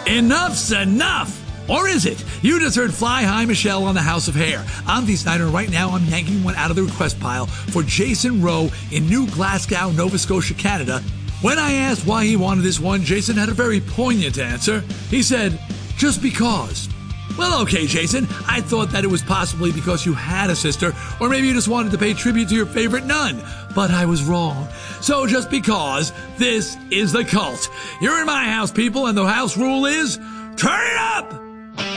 Enough's enough! Or is it? You just heard Fly High Michelle on the House of Hair. I'm Dee Snider, and right now I'm yanking one out of the request pile for Jason Rowe in New Glasgow, Nova Scotia, Canada. When I asked why he wanted this one, Jason had a very poignant answer. He said, just because. Well, okay, Jason, I thought that it was possibly because you had a sister, or maybe you just wanted to pay tribute to your favorite nun. But I was wrong. So just because, this is The Cult. You're in my house, people, and the house rule is, turn it up!